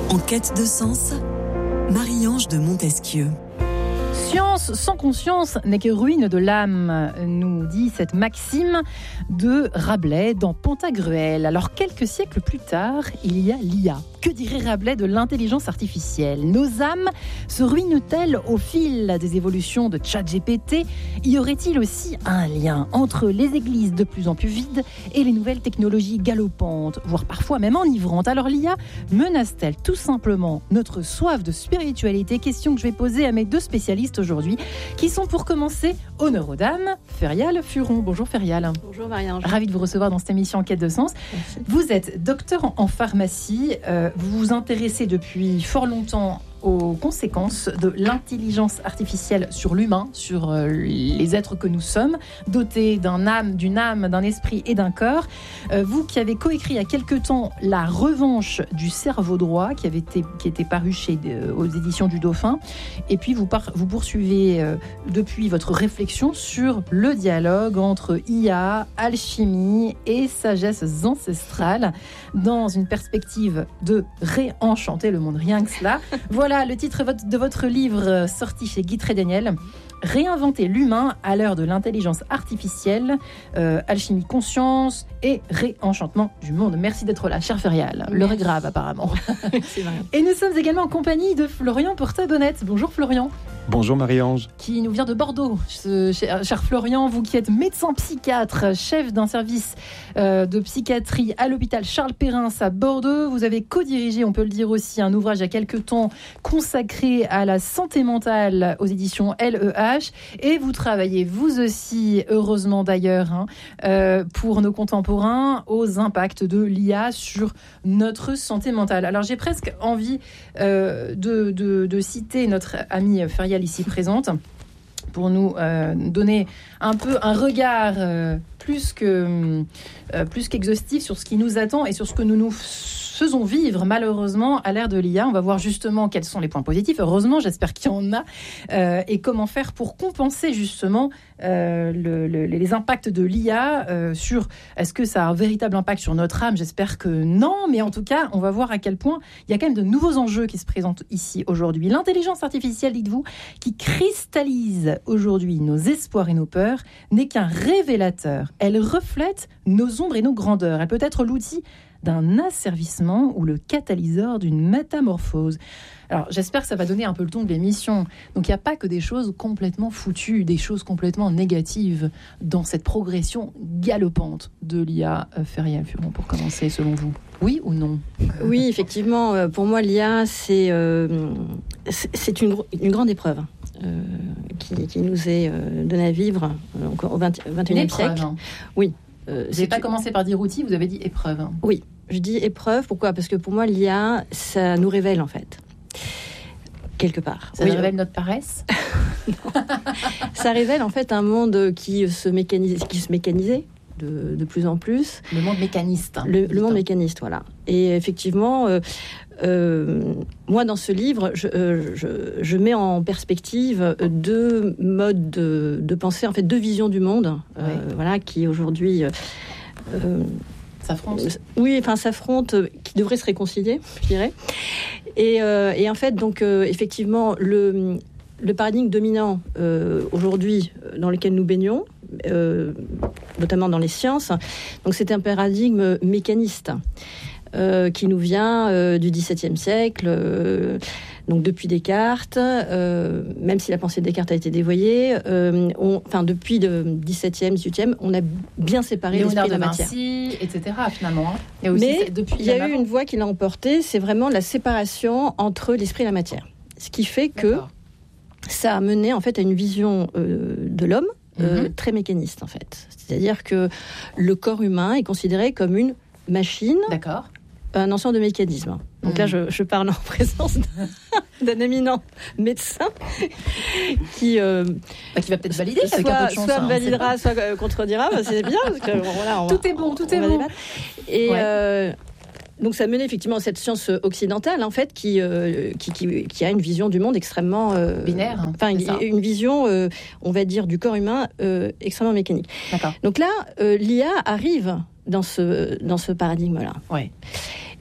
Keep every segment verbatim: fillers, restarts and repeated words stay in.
En quête de sens, Marie-Ange de Montesquieu. Science sans conscience n'est que ruine de l'âme, nous dit cette maxime de Rabelais dans Pantagruel. Alors, quelques siècles plus tard, il y a l'I A. Que dirait Rabelais de l'intelligence artificielle ? Nos âmes se ruinent-elles au fil des évolutions de ChatGPT ? Y aurait-il aussi un lien entre les églises de plus en plus vides et les nouvelles technologies galopantes, voire parfois même enivrantes ? Alors l'I A menace-t-elle tout simplement notre soif de spiritualité ? Question que je vais poser à mes deux spécialistes aujourd'hui, qui sont pour commencer honneur aux dames, Ferial Furon. Bonjour Ferial. Bonjour Marie-Ange. Ravie de vous recevoir dans cette émission En quête de sens. Merci. Vous êtes docteur en pharmacie, euh, vous vous intéressez depuis fort longtemps aux conséquences de l'intelligence artificielle sur l'humain, sur euh, les êtres que nous sommes, dotés d'un âme, d'une âme, d'un esprit et d'un corps. Euh, vous qui avez coécrit il y a quelque temps La Revanche du cerveau droit, qui avait été, qui était paru chez, euh, aux éditions du Dauphin, et puis vous, par, vous poursuivez euh, depuis votre réflexion sur le dialogue entre I A, alchimie et sagesse ancestrale, dans une perspective de réenchanter le monde, rien que cela. Voilà Voilà le titre de votre livre sorti chez Guy Trédaniel. Réinventer l'humain à l'heure de l'intelligence artificielle, euh, alchimie conscience et réenchantement du monde. Merci d'être là, cher Ferial. L'heure est grave apparemment. C'est vrai. Et nous sommes également en compagnie de Florian Porta-Bonnette. Bonjour Florian. Bonjour Marie-Ange. Qui nous vient de Bordeaux. Ce, cher, cher Florian, vous qui êtes médecin psychiatre, chef d'un service euh, de psychiatrie à l'hôpital Charles Perrin à Bordeaux. Vous avez co-dirigé, on peut le dire aussi, un ouvrage il y a quelques temps consacré à la santé mentale aux éditions L E H. Et vous travaillez, vous aussi, heureusement d'ailleurs, hein, euh, pour nos contemporains, aux impacts de l'I A sur notre santé mentale. Alors j'ai presque envie euh, de, de, de citer notre amie Ferial ici présente, pour nous euh, donner un peu un regard euh, plus que euh, plus qu'exhaustif sur ce qui nous attend et sur ce que nous nous faisons vivre malheureusement à l'ère de l'I A. On va voir justement quels sont les points positifs, heureusement, j'espère qu'il y en a, euh, et comment faire pour compenser justement euh, le, le, les impacts de l'I A euh, sur, est-ce que ça a un véritable impact sur notre âme ? J'espère que non, mais en tout cas, on va voir à quel point il y a quand même de nouveaux enjeux qui se présentent ici aujourd'hui. L'intelligence artificielle, dites-vous, qui cristallise aujourd'hui nos espoirs et nos peurs, n'est qu'un révélateur. Elle reflète nos ombres et nos grandeurs. Elle peut être l'outil d'un asservissement ou le catalyseur d'une métamorphose. Alors, j'espère que ça va donner un peu le ton de l'émission. Donc, il n'y a pas que des choses complètement foutues, des choses complètement négatives dans cette progression galopante de l'I A. Ferial Furon, pour commencer, selon vous, oui ou non ? Oui, effectivement, pour moi, l'I A, c'est, euh, c'est, c'est une, une grande épreuve euh, qui, qui nous est euh, donnée à vivre euh, encore au vingt, vingt et unième siècle. Hein. Oui. Euh, vous n'avez pas commencé par dire outil, vous avez dit épreuve. Oui, je dis épreuve. Pourquoi ? Parce que pour moi, l'I A, ça nous révèle en fait, quelque part. Ça oui, révèle notre paresse ? Ça révèle en fait un monde qui se mécanise, qui se mécanisait de, de plus en plus. Le monde mécaniste. Le, le monde mécaniste, voilà. Et effectivement, euh, euh, moi dans ce livre, je, euh, je, je mets en perspective deux modes de, de pensée, en fait deux visions du monde, euh, oui. Voilà, qui aujourd'hui euh, euh, s'affrontent. Oui, enfin s'affrontent, qui devraient se réconcilier, je dirais. Et, euh, et en fait, donc euh, effectivement, le le paradigme dominant euh, aujourd'hui dans lequel nous baignons, euh, notamment dans les sciences, donc c'est un paradigme mécaniste. Euh, qui nous vient euh, du dix-septième siècle, euh, donc depuis Descartes, euh, même si la pensée de Descartes a été dévoyée, euh, on, enfin depuis le dix-septième, dix-huitième, on a bien séparé l'esprit et la matière. Vinci, et cetera finalement. Hein. Et aussi, Mais depuis il y a eu une voie qui l'a emporté, c'est vraiment la séparation entre l'esprit et la matière. Ce qui fait que D'accord. ça a mené en fait à une vision euh, de l'homme euh, mm-hmm. très mécaniste en fait. C'est-à-dire que le corps humain est considéré comme une machine. D'accord. Un ensemble de mécanismes. Donc mmh. là, je, je parle en présence d'un, d'un éminent médecin qui, euh, bah, qui va peut-être valider, soit, avec un peu de chance, soit hein, validera, soit euh, contredira. Bah, c'est bien parce que voilà, on tout va, est bon, tout on est bon. Débattre. Et ouais. euh, donc ça menait effectivement à cette science occidentale en fait qui euh, qui, qui, qui a une vision du monde extrêmement euh, binaire. Enfin une, une vision, euh, on va dire, du corps humain euh, extrêmement mécanique. D'accord. Donc là, euh, l'I A arrive dans ce dans ce paradigme-là. Ouais.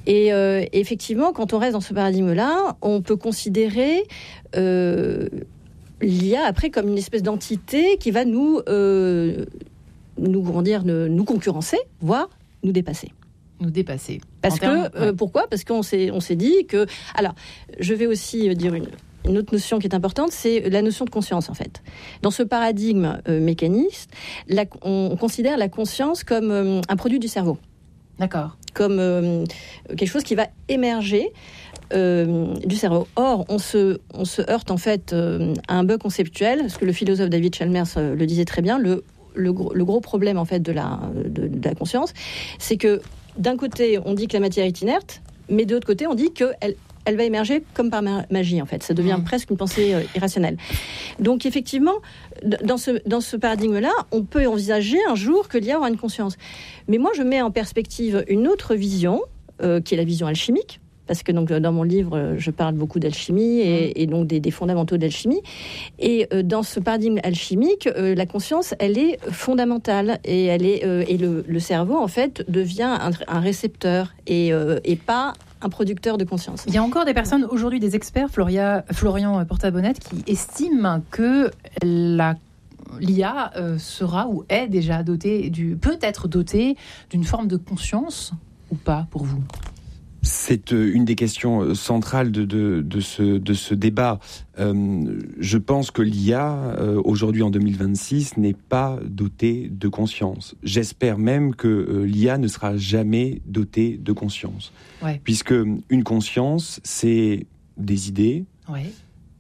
Et euh, effectivement, quand on reste dans ce paradigme-là, on peut considérer euh, l'I A après comme une espèce d'entité qui va nous, euh, nous, comment dire, nous concurrencer, voire nous dépasser. Nous dépasser. Parce en que, termes, euh, ouais. pourquoi ? Parce qu'on s'est, on s'est dit que... Alors, je vais aussi dire une, une autre notion qui est importante, c'est la notion de conscience, en fait. Dans ce paradigme euh, mécaniste, la, on, on considère la conscience comme euh, un produit du cerveau. D'accord. Comme euh, quelque chose qui va émerger euh, du cerveau. Or, on se, on se heurte, en fait, euh, à un bug conceptuel, parce que le philosophe David Chalmers euh, le disait très bien, le, le, gros, le gros problème, en fait, de la, de, de la conscience, c'est que d'un côté, on dit que la matière est inerte, mais de l'autre côté, on dit qu'elle elle va émerger comme par magie, en fait. Ça devient mmh. presque une pensée euh, irrationnelle. Donc, effectivement, dans ce, dans ce paradigme-là, on peut envisager un jour que l'I A aura une conscience. Mais moi, je mets en perspective une autre vision, euh, qui est la vision alchimique, parce que donc, dans mon livre, je parle beaucoup d'alchimie et, mmh. et donc des, des fondamentaux d'alchimie. Et euh, dans ce paradigme alchimique, euh, la conscience, elle est fondamentale. Et, elle est, euh, et le, le cerveau, en fait, devient un, un récepteur et, euh, et pas un producteur de conscience. Il y a encore des personnes, aujourd'hui des experts, Floria, Florian Porta-Bonnet, qui estiment que la l'I A euh, sera ou est déjà dotée, du, peut être dotée d'une forme de conscience ou pas pour vous ? C'est une des questions centrales de, de, de, ce, de ce débat. Euh, je pense que l'I A, euh, aujourd'hui en deux mille vingt-six, n'est pas dotée de conscience. J'espère même que euh, l'I A ne sera jamais dotée de conscience. Ouais. Puisque une conscience, c'est des idées. Ouais.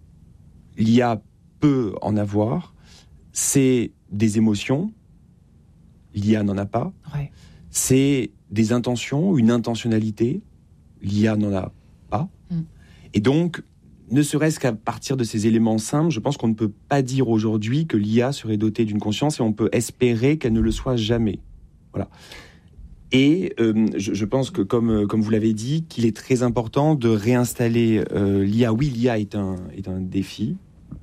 L'I A peut en avoir. C'est des émotions. L'I A n'en a pas. Ouais. C'est des intentions, une intentionnalité. L'I A n'en a pas. Mm. Et donc, ne serait-ce qu'à partir de ces éléments simples, je pense qu'on ne peut pas dire aujourd'hui que l'I A serait dotée d'une conscience et on peut espérer qu'elle ne le soit jamais. Voilà. Et euh, je, je pense que, comme, comme vous l'avez dit, qu'il est très important de réinstaller euh, l'I A. Oui, l'I A est un, est un défi,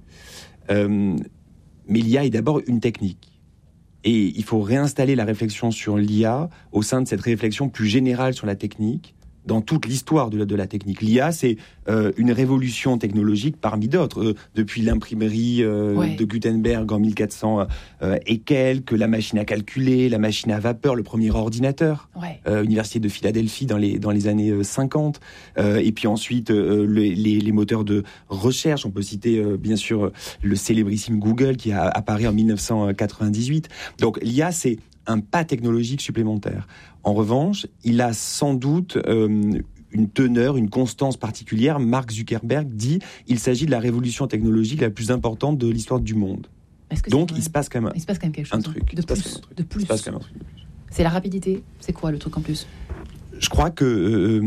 euh, mais l'I A est d'abord une technique. Et il faut réinstaller la réflexion sur l'I A au sein de cette réflexion plus générale sur la technique, dans toute l'histoire de la, de la technique. L'I A, c'est euh, une révolution technologique parmi d'autres. Euh, depuis l'imprimerie euh, ouais. de Gutenberg en mille quatre cents euh, et quelques, la machine à calculer, la machine à vapeur, le premier ordinateur, ouais. euh, Université de Philadelphie dans les, dans les années cinquante. Euh, et puis ensuite, euh, les, les, les moteurs de recherche. On peut citer, euh, bien sûr, le célébrissime Google qui a apparu en mille neuf cent quatre-vingt-dix-huit. Donc l'I A, c'est un pas technologique supplémentaire. En revanche, il a sans doute euh, une teneur, une constance particulière. Mark Zuckerberg dit il s'agit de la révolution technologique la plus importante de l'histoire du monde. Donc il se passe quand même, il se passe quand même quelque chose un truc. De plus. De plus. Il se passe quand même un truc de plus. C'est la rapidité. C'est quoi le truc en plus ? Je crois que euh,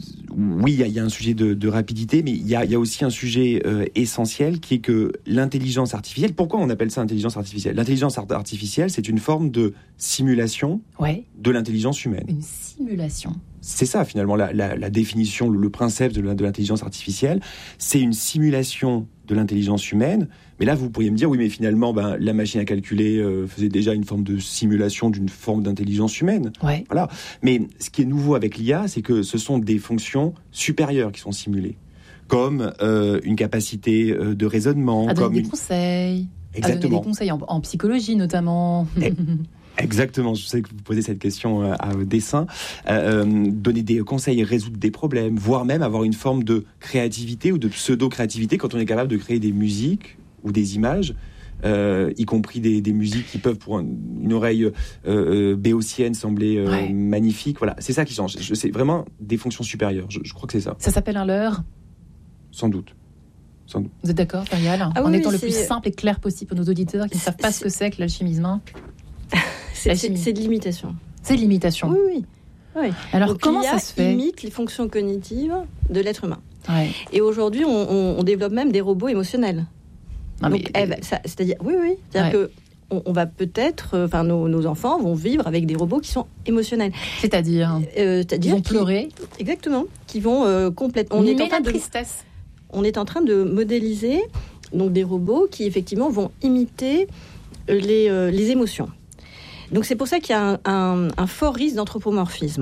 oui, il y, y a un sujet de, de rapidité, mais il y, y a aussi un sujet euh, essentiel qui est que l'intelligence artificielle. Pourquoi on appelle ça intelligence artificielle ? L'intelligence artificielle, c'est une forme de simulation ouais. de l'intelligence humaine. Une simulation. C'est ça finalement la, la, la définition, le, le principe de, de l'intelligence artificielle. C'est une simulation de l'intelligence humaine. Mais là, vous pourriez me dire, oui, mais finalement, ben, la machine à calculer euh, faisait déjà une forme de simulation d'une forme d'intelligence humaine. Ouais. Voilà. Mais ce qui est nouveau avec l'I A, c'est que ce sont des fonctions supérieures qui sont simulées, comme euh, une capacité euh, de raisonnement. À donner comme des une... conseils. Exactement. À donner des conseils en, en psychologie, notamment. Et... Exactement, je sais que vous posez cette question à dessein. Euh, donner des conseils, résoudre des problèmes, voire même avoir une forme de créativité ou de pseudo-créativité quand on est capable de créer des musiques ou des images, euh, y compris des, des musiques qui peuvent pour un, une oreille euh, euh, béotienne sembler euh, ouais. magnifique. Voilà, c'est ça qui change. C'est vraiment des fonctions supérieures. Je, je crois que c'est ça. Ça s'appelle un leurre ? Sans doute. Sans doute. Vous êtes d'accord, Perial ? Ah En oui, étant oui, le plus simple et clair possible pour nos auditeurs qui ne savent pas ce que c'est que l'alchimisme. C'est, c'est, c'est de l'imitation. C'est de l'imitation. Oui, oui. oui. Alors donc, comment l'I A ça se fait ? Imite les fonctions cognitives de l'être humain. Ouais. Et aujourd'hui, on, on, on développe même des robots émotionnels. Non, donc, mais... eh ben, ça, c'est-à-dire, oui, oui. C'est-à-dire ouais. que on, on va peut-être, enfin, nos, nos enfants vont vivre avec des robots qui sont émotionnels. C'est-à-dire, euh, c'est-à-dire ils vont pleurer. Qui, exactement. Qui vont euh, complètement. On est en train la de, tristesse. On est en train de modéliser donc des robots qui effectivement vont imiter les, euh, les émotions. Donc c'est pour ça qu'il y a un, un, un fort risque d'anthropomorphisme.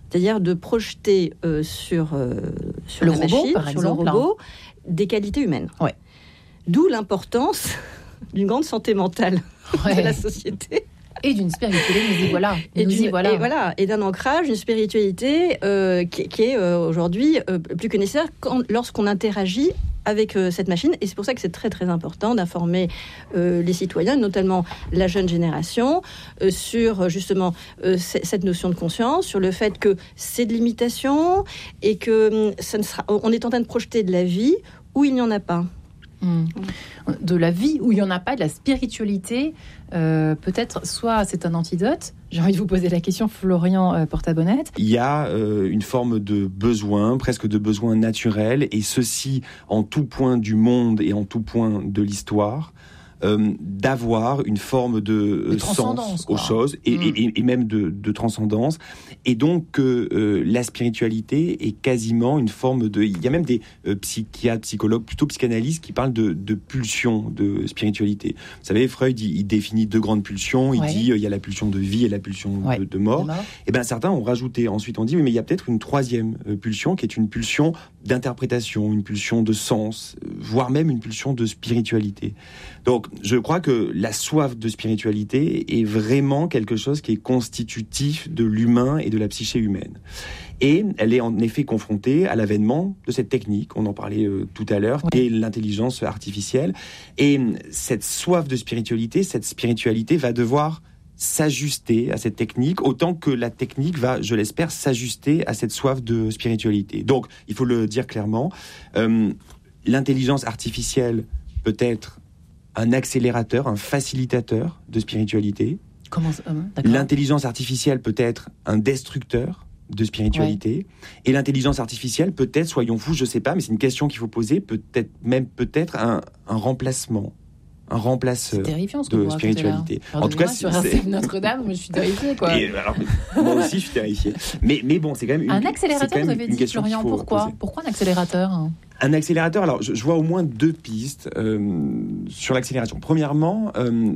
c'est-à-dire de projeter euh, sur, euh, sur le la robot, machine, par sur exemple, le robot, des qualités humaines. Ouais. D'où l'importance d'une grande santé mentale Ouais. de la société. Et d'une spiritualité, nous y voilà. Et, nous y d'une- voilà. et voilà, et d'un ancrage, une spiritualité euh, qui, qui est euh, aujourd'hui euh, plus que nécessaire quand, lorsqu'on interagit avec euh, cette machine. Et c'est pour ça que c'est très très important d'informer euh, les citoyens, notamment la jeune génération, euh, sur euh, justement euh, c- cette notion de conscience, sur le fait que c'est de l'imitation et que hum, ça ne sera, on est en train de projeter de la vie où il n'y en a pas. Mmh. De la vie où il n'y en a pas, de la spiritualité, euh, peut-être soit c'est un antidote. J'ai envie de vous poser la question, Florian euh, Porta-Bonnette. Il y a euh, une forme de besoin, presque de besoin naturel, et ceci en tout point du monde et en tout point de l'histoire, euh, d'avoir une forme de, De euh, transcendance, sens quoi. aux choses, et, Mm. et, et même de, de transcendance. Et donc que euh, la spiritualité est quasiment une forme de... Il y a même des euh, psychiatres, psychologues, plutôt psychanalystes, qui parlent de, de pulsion de spiritualité. Vous savez, Freud, il, il définit deux grandes pulsions. Il Ouais. dit euh, il y a la pulsion de vie et la pulsion Ouais. de, de mort. De mort. Et bien certains ont rajouté, ensuite on dit, oui, mais il y a peut-être une troisième euh, pulsion qui est une pulsion d'interprétation, une pulsion de sens, euh, voire même une pulsion de spiritualité. Donc je crois que la soif de spiritualité est vraiment quelque chose qui est constitutif de l'humain et de la psyché humaine. Et elle est en effet confrontée à l'avènement de cette technique, on en parlait euh, tout à l'heure, Ouais. qui est l'intelligence artificielle. Et euh, cette soif de spiritualité, cette spiritualité va devoir s'ajuster à cette technique, autant que la technique va, je l'espère, s'ajuster à cette soif de spiritualité. Donc, il faut le dire clairement, euh, l'intelligence artificielle peut être un accélérateur, un facilitateur de spiritualité. Comment ça, euh, d'accord. L'intelligence artificielle peut être un destructeur de spiritualité. Et l'intelligence artificielle peut être, soyons fous, je sais pas, mais c'est une question qu'il faut poser, peut-être même peut-être un, un remplacement. Un remplaceur C'est terrifiant ce que de vous racontez là. spiritualité. En tout Pardonnez-moi, cas, sur c'est- un C F Notre-Dame, je suis terrifiée, quoi. Et, alors, moi aussi, je suis terrifié. Mais, mais bon, c'est quand même une, Un c'est accélérateur, quand même vous avez une dit, question Florian, qu'il faut pourquoi poser. Pourquoi un accélérateur hein Un accélérateur, alors je, je vois au moins deux pistes euh, sur l'accélération. Premièrement, euh,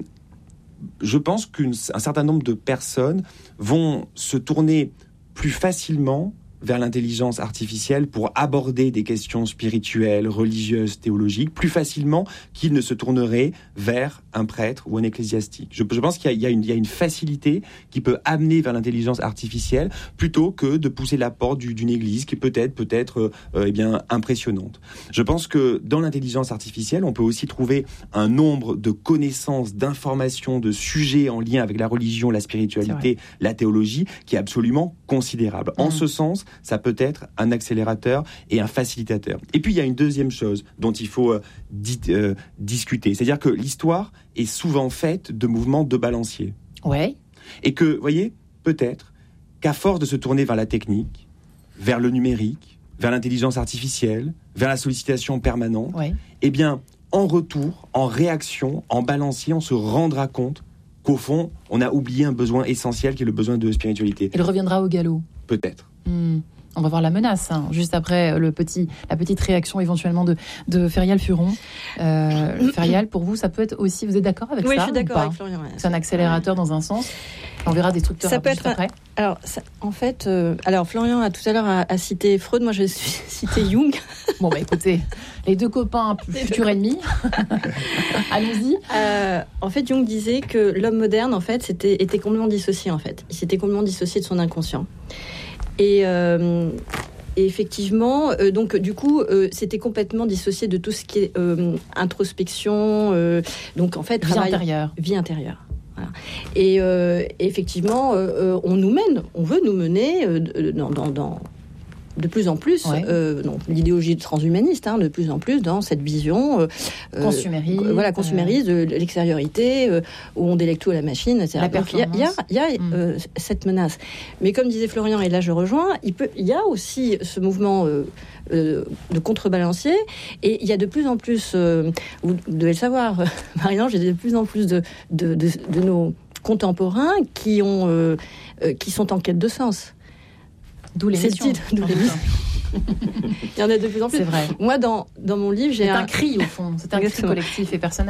je pense qu'un certain nombre de personnes vont se tourner plus facilement vers l'intelligence artificielle pour aborder des questions spirituelles, religieuses, théologiques, plus facilement qu'ils ne se tourneraient vers un prêtre ou un ecclésiastique. Je, je pense qu'il y a, il y a une, il y a une facilité qui peut amener vers l'intelligence artificielle plutôt que de pousser la porte du, d'une église qui peut-être peut être euh, eh bien impressionnante. Je pense que dans l'intelligence artificielle, on peut aussi trouver un nombre de connaissances, d'informations, de sujets en lien avec la religion, la spiritualité, la théologie, qui est absolument considérable. En Mmh. ce sens, ça peut être un accélérateur et un facilitateur. Et puis, il y a une deuxième chose dont il faut euh, dit, euh, discuter. C'est-à-dire que l'histoire est souvent faite de mouvements de balancier. Ouais. Et que, vous voyez, peut-être qu'à force de se tourner vers la technique, vers le numérique, vers l'intelligence artificielle, vers la sollicitation permanente, Ouais. eh bien, en retour, en réaction, en balancier, on se rendra compte qu'au fond, on a oublié un besoin essentiel qui est le besoin de spiritualité. Il reviendra au galop. Peut-être. Hmm. On va voir la menace, hein, juste après le petit, la petite réaction éventuellement de, de Ferial Furon. Euh, Ferial, pour vous, ça peut être aussi... Vous êtes d'accord avec Oui, ça je suis ou d'accord pas avec Florian. ouais. C'est un accélérateur dans un sens. On verra destructeur Ça peut juste être un- après. Alors, ça- en fait, euh, alors Florian a tout à l'heure a, a cité Freud, moi je vais citer Jung. Bon, bah écoutez, les deux copains, futurs ennemis. Allons-y. Euh, en fait, Jung disait que l'homme moderne, en fait, c'était, était complètement dissocié, en fait. Il s'était complètement dissocié de son inconscient. Et, euh, et effectivement, euh, donc du coup, euh, c'était complètement dissocié de tout ce qui est euh, introspection. Euh, donc en fait, Vie travail, intérieure. vie intérieure. Voilà. Et euh, effectivement, euh, on nous mène, on veut nous mener euh, dans, dans, dans de plus en plus, Ouais. euh, non, l'idéologie transhumaniste, hein, de plus en plus dans cette vision euh, Consumériste. euh, voilà, consumériste de l'extériorité, euh, où on délecte tout à la machine, et cetera. La Donc il y a, il y a, il y a Mm. euh, cette menace. Mais comme disait Florian, et là je rejoins, il, peut, il y a aussi ce mouvement euh, euh, de contrebalancier, et il y a de plus en plus, euh, vous devez le savoir, Marie-Ange, il y a de plus en plus de, de, de, de nos contemporains qui, ont, euh, euh, qui sont en quête de sens. D'où C'est le l'émission. titre, d'où l'émission. Il y en a de plus en plus. C'est vrai. Moi, dans, dans mon livre, j'ai C'est un... un cri, au fond. C'est un cri Exactement. collectif et personnel.